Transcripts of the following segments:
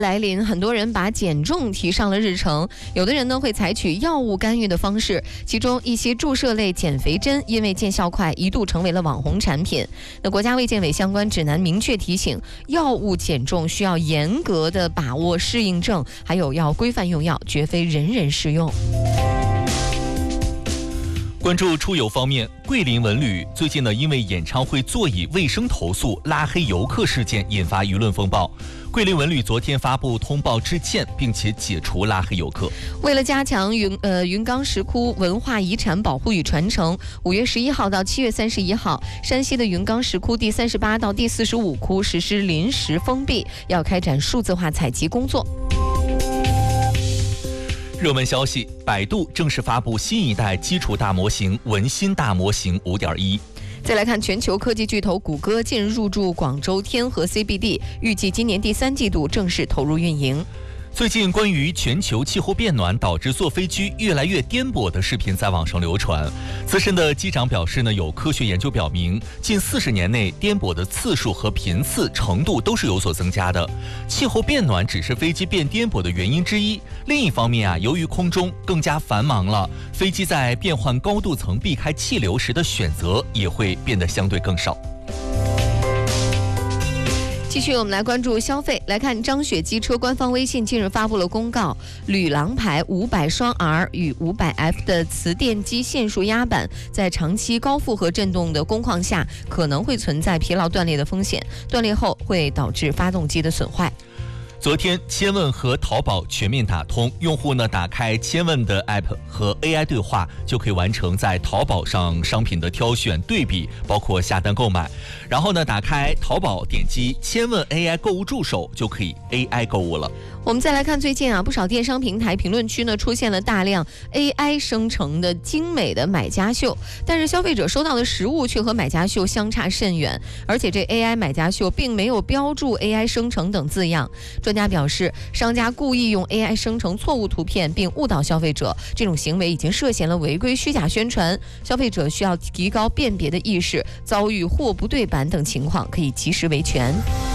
来临，很多人把减重提上了日程，有的人呢会采取药物干预的方式，其中一些注射类减肥针因为见效快，一度成为了网红产品。那国家卫健委相关指南明确提醒，药物减重需要严格的把握适应症，还有要规范用药，绝非人人适用。 关注出游方面，桂林文旅最近呢，因为演唱会座椅卫生投诉拉黑游客事件引发舆论风暴。桂林文旅昨天发布通报致歉，并且解除拉黑游客。 为了加强云冈石窟文化遗产保护与传承，5月11号到7月31号，山西的云冈石窟第38到第45窟实施临时封闭，要开展数字化采集工作。 热门消息，百度正式发布新一代基础大模型文心大模型 5.1。 再来看全球科技巨头谷歌近日入驻广州天河 CBD， 预计今年第3季度正式投入运营。 最近关于全球气候变暖导致坐飞机越来越颠簸的视频在网上流传。资深的机长表示呢，有科学研究表明，近40年内颠簸的次数和频次程度都是有所增加的。气候变暖只是飞机变颠簸的原因之一。另一方面啊，由于空中更加繁忙了，飞机在变换高度层避开气流时的选择也会变得相对更少。 继续，我们来关注消费。来看张雪机车官方微信近日发布了公告，吕郎牌500双 R 与500F 的磁电机线束压板在长期高负荷振动的工况下，可能会存在疲劳断裂的风险，断裂后会导致发动机的损坏。 昨天，千问和淘宝全面打通，用户呢打开千问的 App 和 AI 对话，就可以完成在淘宝上商品的挑选、对比，包括下单购买。然后呢，打开淘宝，点击千问 AI 购物助手，就可以 AI 购物了。 我们再来看最近啊，不少电商平台评论区呢出现了大量 AI 生成的精美的买家秀，但是消费者收到的实物却和买家秀相差甚远，而且这 AI 买家秀并没有标注 AI 生成等字样。专家表示，商家故意用 AI 生成错误图片并误导消费者，这种行为已经涉嫌了违规虚假宣传。消费者需要提高辨别的意识，遭遇货不对版等情况可以及时维权。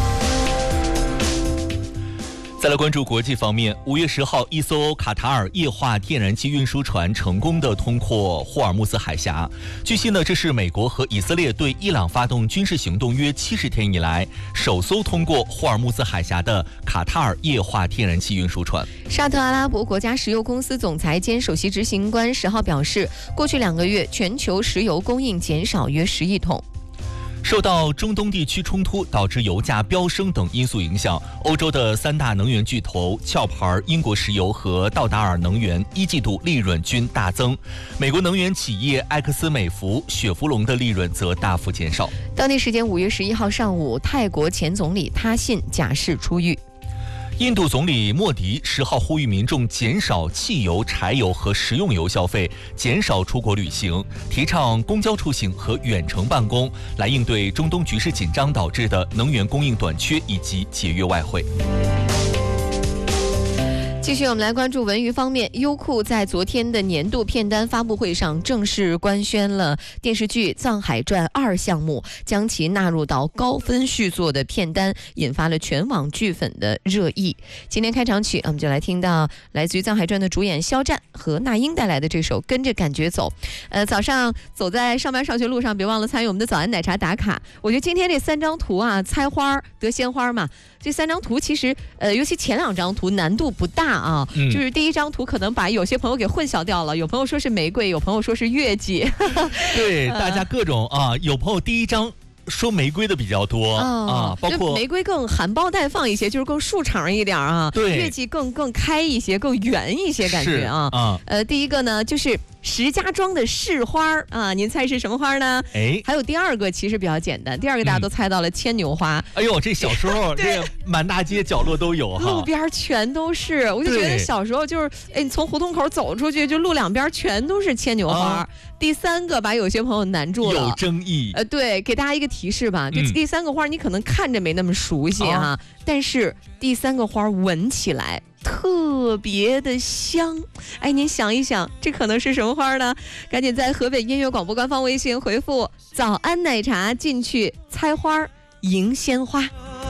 再来关注国际方面，5月10号，一艘卡塔尔液化天然气运输船成功的通过霍尔木兹海峡。据悉呢，这是美国和以色列对伊朗发动军事行动约70天以来，首艘通过霍尔木兹海峡的卡塔尔液化天然气运输船。 沙特阿拉伯国家石油公司总裁兼首席执行官10号表示，过去2个月全球石油供应减少约10亿桶。 受到中东地区冲突导致油价飙升等因素影响，欧洲的3大能源巨头壳牌英国石油和道达尔能源1季度利润均大增，美国能源企业埃克斯美孚、雪佛龙的利润则大幅减少。 当地时间5月11号上午，泰国前总理他信假释出狱。 印度总理莫迪10号呼吁民众减少汽油、柴油和食用油消费，减少出国旅行，提倡公交出行和远程办公，来应对中东局势紧张导致的能源供应短缺以及节约外汇。 继续，我们来关注文娱方面。优酷在昨天的年度片单发布会上正式官宣了电视剧《藏海传2》项目，将其纳入到高分续作的片单，引发了全网剧粉的热议。今天开场曲，我们就来听到来自于《藏海传》的主演肖战和那英带来的这首《跟着感觉走》。早上走在上班上学路上，别忘了参与我们的早安奶茶打卡。我觉得今天这3张图啊，猜花得鲜花嘛。这3张图其实尤其前2张图难度不大啊，就是第1张图可能把有些朋友给混淆掉了，有朋友说是玫瑰，有朋友说是月季。 对，大家各种啊，有朋友第1张说玫瑰的比较多啊，包括玫瑰更含苞待放一些，就是更竖长一点啊。 对， 月季更开一些，更圆一些感觉啊。第一个呢就是石家庄的市花啊，您猜是什么花呢？还有第2个其实比较简单，第2个大家都猜到了牵牛花。 哎呦，这小时候这满大街角落都有哈， 路边全都是，我就觉得小时候就是，你从胡同口走出去，就路两边全都是牵牛花。第3个把有些朋友难住了， 有争议。 对，给大家一个提示吧，这第3个花你可能看着没那么熟悉哈，但是第3个花闻起来特别的香。您想一想，这可能是什么花呢？赶紧在河北音乐广播官方微信回复早安奶茶进去猜花，迎鲜花。